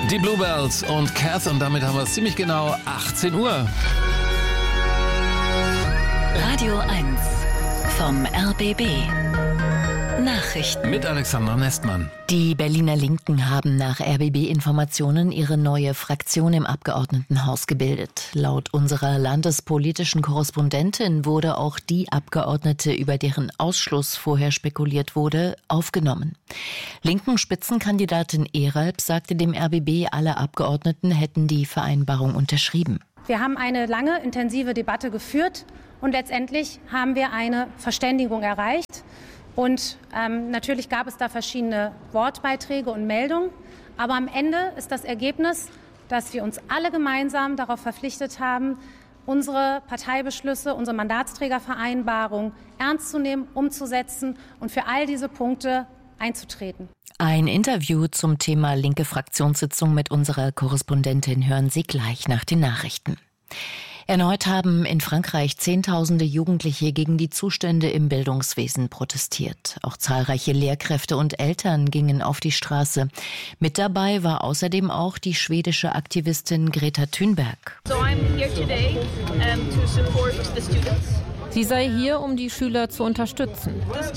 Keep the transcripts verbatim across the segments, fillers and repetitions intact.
Die Bluebells und Cath und damit haben wir es ziemlich genau achtzehn Uhr. Radio eins vom R B B. Nachrichten mit Alexandra Nestmann. Die Berliner Linken haben nach R B B-Informationen ihre neue Fraktion im Abgeordnetenhaus gebildet. Laut unserer landespolitischen Korrespondentin wurde auch die Abgeordnete, über deren Ausschluss vorher spekuliert wurde, aufgenommen. Linken Spitzenkandidatin Eralb sagte dem R B B, alle Abgeordneten hätten die Vereinbarung unterschrieben. Wir haben eine lange, intensive Debatte geführt und letztendlich haben wir eine Verständigung erreicht. Und ähm, natürlich gab es da verschiedene Wortbeiträge und Meldungen. Aber am Ende ist das Ergebnis, dass wir uns alle gemeinsam darauf verpflichtet haben, unsere Parteibeschlüsse, unsere Mandatsträgervereinbarung ernst zu nehmen, umzusetzen und für all diese Punkte einzutreten. Ein Interview zum Thema linke Fraktionssitzung mit unserer Korrespondentin hören Sie gleich nach den Nachrichten. Erneut haben in Frankreich Zehntausende Jugendliche gegen die Zustände im Bildungswesen protestiert. Auch zahlreiche Lehrkräfte und Eltern gingen auf die Straße. Mit dabei war außerdem auch die schwedische Aktivistin Greta Thunberg. So I'm here today, um, to support the students. Sie sei hier, um die Schüler zu unterstützen.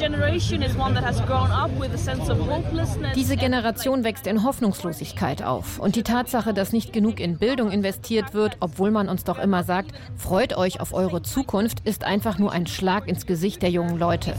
Diese Generation wächst in Hoffnungslosigkeit auf. Und die Tatsache, dass nicht genug in Bildung investiert wird, obwohl man uns doch immer sagt, freut euch auf eure Zukunft, ist einfach nur ein Schlag ins Gesicht der jungen Leute.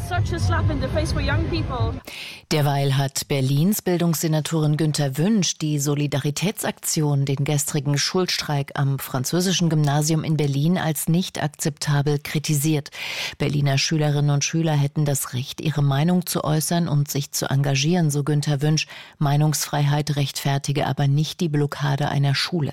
Derweil hat Berlins Bildungssenatorin Günther Wünsch die Solidaritätsaktion, den gestrigen Schulstreik am französischen Gymnasium in Berlin, als nicht akzeptabel kritisiert. Berliner Schülerinnen und Schüler hätten das Recht, ihre Meinung zu äußern und sich zu engagieren, so Günther Wünsch. Meinungsfreiheit rechtfertige aber nicht die Blockade einer Schule.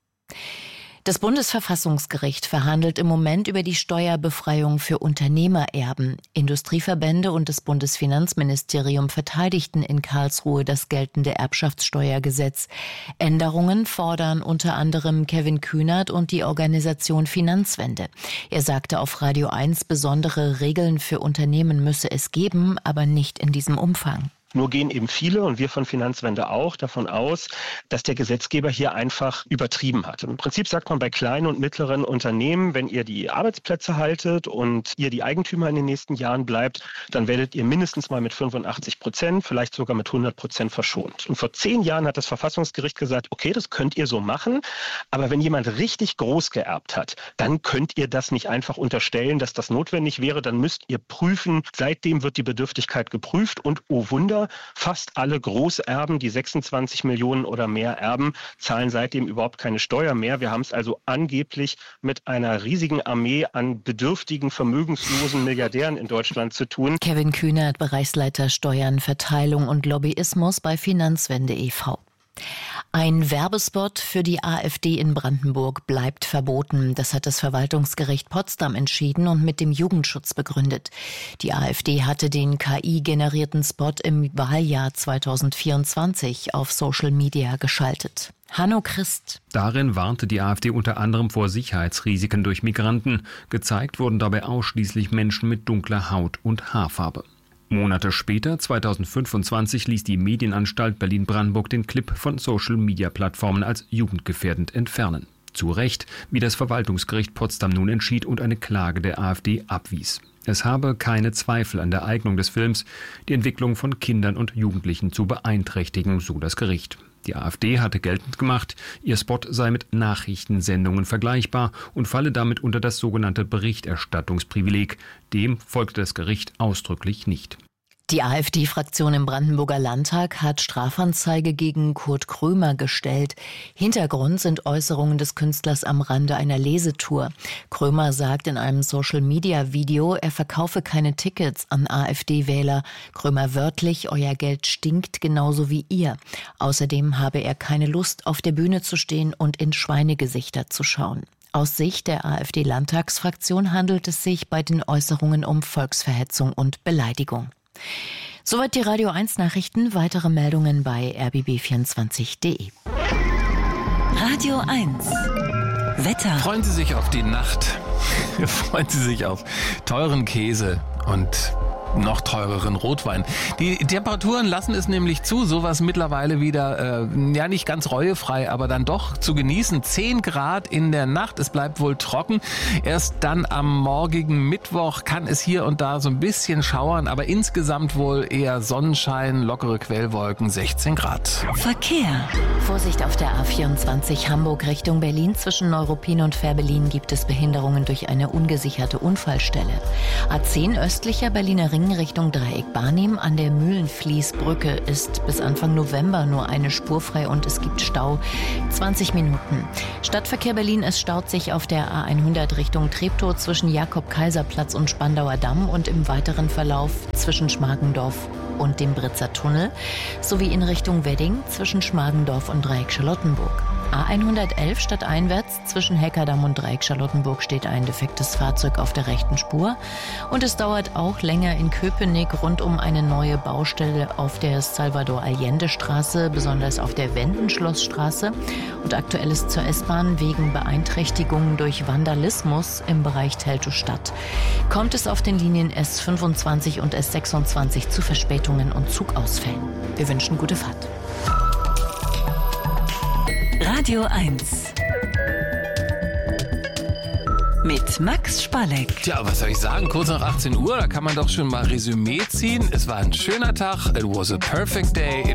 Das Bundesverfassungsgericht verhandelt im Moment über die Steuerbefreiung für Unternehmererben. Industrieverbände und das Bundesfinanzministerium verteidigten in Karlsruhe das geltende Erbschaftssteuergesetz. Änderungen fordern unter anderem Kevin Kühnert und die Organisation Finanzwende. Er sagte auf Radio eins, besondere Regeln für Unternehmen müsse es geben, aber nicht in diesem Umfang. Nur gehen eben viele, und wir von Finanzwende auch, davon aus, dass der Gesetzgeber hier einfach übertrieben hat. Im Prinzip sagt man bei kleinen und mittleren Unternehmen, wenn ihr die Arbeitsplätze haltet und ihr die Eigentümer in den nächsten Jahren bleibt, dann werdet ihr mindestens mal mit fünfundachtzig Prozent, vielleicht sogar mit hundert Prozent verschont. Und vor zehn Jahren hat das Verfassungsgericht gesagt, okay, das könnt ihr so machen, aber wenn jemand richtig groß geerbt hat, dann könnt ihr das nicht einfach unterstellen, dass das notwendig wäre, dann müsst ihr prüfen. Seitdem wird die Bedürftigkeit geprüft und, oh Wunder, fast alle Großerben, die sechsundzwanzig Millionen oder mehr erben, zahlen seitdem überhaupt keine Steuer mehr. Wir haben es also angeblich mit einer riesigen Armee an bedürftigen, vermögenslosen Milliardären in Deutschland zu tun. Kevin Kühnert, Bereichsleiter Steuern, Verteilung und Lobbyismus bei Finanzwende e V Ein Werbespot für die AfD in Brandenburg bleibt verboten. Das hat das Verwaltungsgericht Potsdam entschieden und mit dem Jugendschutz begründet. Die AfD hatte den K I-generierten Spot im Wahljahr zweitausendvierundzwanzig auf Social Media geschaltet. Hanno Christ. Darin warnte die AfD unter anderem vor Sicherheitsrisiken durch Migranten. Gezeigt wurden dabei ausschließlich Menschen mit dunkler Haut und Haarfarbe. Monate später, zweitausendfünfundzwanzig, ließ die Medienanstalt Berlin-Brandenburg den Clip von Social-Media-Plattformen als jugendgefährdend entfernen. Zu Recht, wie das Verwaltungsgericht Potsdam nun entschied und eine Klage der AfD abwies. Es habe keine Zweifel an der Eignung des Films, die Entwicklung von Kindern und Jugendlichen zu beeinträchtigen, so das Gericht. Die AfD hatte geltend gemacht, ihr Spot sei mit Nachrichtensendungen vergleichbar und falle damit unter das sogenannte Berichterstattungsprivileg. Dem folgte das Gericht ausdrücklich nicht. Die AfD-Fraktion im Brandenburger Landtag hat Strafanzeige gegen Kurt Krömer gestellt. Hintergrund sind Äußerungen des Künstlers am Rande einer Lesetour. Krömer sagt in einem Social-Media-Video, er verkaufe keine Tickets an AfD-Wähler. Krömer wörtlich, euer Geld stinkt genauso wie ihr. Außerdem habe er keine Lust, auf der Bühne zu stehen und in Schweinegesichter zu schauen. Aus Sicht der AfD-Landtagsfraktion handelt es sich bei den Äußerungen um Volksverhetzung und Beleidigung. Soweit die Radio eins Nachrichten. Weitere Meldungen bei r b b vierundzwanzig punkt d e. Radio eins Wetter. Freuen Sie sich auf die Nacht. Freuen Sie sich auf teuren Käse und noch teureren Rotwein. Die Temperaturen lassen es nämlich zu, sowas mittlerweile wieder, äh, ja nicht ganz reuefrei, aber dann doch zu genießen. zehn Grad in der Nacht, es bleibt wohl trocken. Erst dann am morgigen Mittwoch kann es hier und da so ein bisschen schauern, aber insgesamt wohl eher Sonnenschein, lockere Quellwolken, sechzehn Grad. Verkehr. Vorsicht auf der A vierundzwanzig Hamburg Richtung Berlin. Zwischen Neuruppin und Fehrbellin gibt es Behinderungen durch eine ungesicherte Unfallstelle. A zehn östlicher Berliner Ring Richtung Dreieck Barnim. An der Mühlenfließbrücke ist bis Anfang November nur eine Spur frei und es gibt Stau. zwanzig Minuten. Stadtverkehr Berlin, es staut sich auf der A hundert Richtung Treptow zwischen Jakob-Kaiser-Platz und Spandauer Damm und im weiteren Verlauf zwischen Schmargendorf und dem Britzer Tunnel, sowie in Richtung Wedding zwischen Schmargendorf und Dreieck Charlottenburg. A hundertelf stadteinwärts zwischen Heckerdamm und Dreieck Charlottenburg steht ein defektes Fahrzeug auf der rechten Spur. Und es dauert auch länger in Köpenick rund um eine neue Baustelle auf der Salvador-Allende-Straße, besonders auf der Wendenschlossstraße. Und aktuell ist zur S-Bahn wegen Beeinträchtigungen durch Vandalismus im Bereich Teltow-Stadt. Kommt es auf den Linien S fünfundzwanzig und S sechsundzwanzig zu Verspätungen und Zugausfällen. Wir wünschen gute Fahrt. Radio eins. Mit Max Spalleck. Tja, was soll ich sagen? Kurz nach achtzehn Uhr, da kann man doch schon mal Resümee ziehen. Es war ein schöner Tag. It was a perfect day.